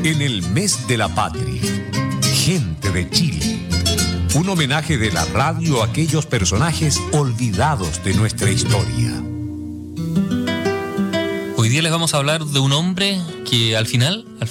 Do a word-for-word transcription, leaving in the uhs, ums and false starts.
En el mes de la patria, gente de Chile. Un homenaje de la radio a aquellos personajes olvidados de nuestra historia. Hoy día les vamos a hablar de un hombre que al final, al